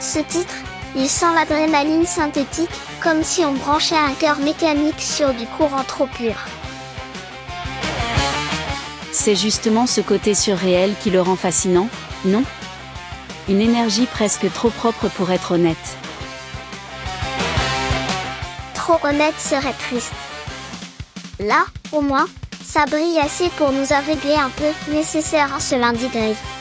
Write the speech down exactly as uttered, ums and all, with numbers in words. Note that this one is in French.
ce titre, il sent l'adrénaline synthétique, comme si on branchait un cœur mécanique sur du courant trop pur. C'est justement ce côté surréel qui le rend fascinant, non? Une énergie presque trop propre pour être honnête. Trop honnête serait triste. Là, au moins, ça brille assez pour nous aveugler un peu, nécessaire en ce lundi gris.